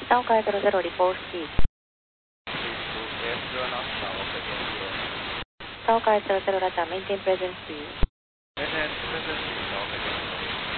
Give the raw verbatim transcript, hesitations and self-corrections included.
東海ゼロゼロリポーシティ。東海ゼロゼロラチャーメインテンプレゼンシー。 Maintenance presence, South Again.